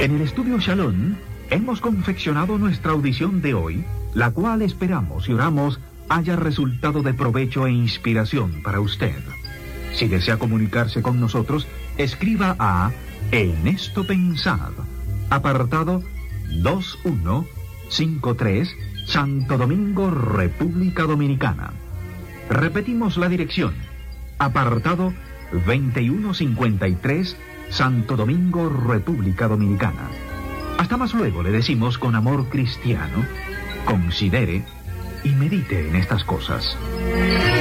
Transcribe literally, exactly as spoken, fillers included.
En el estudio Shalom hemos confeccionado nuestra audición de hoy, la cual esperamos y oramos haya resultado de provecho e inspiración para usted. Si desea comunicarse con nosotros, escriba a En esto pensad, apartado dos uno cinco tres, Santo Domingo, República Dominicana. Repetimos la dirección, apartado veintiuno cincuenta y tres, Santo Domingo, República Dominicana. Hasta más luego, le decimos con amor cristiano, considere y medite en estas cosas.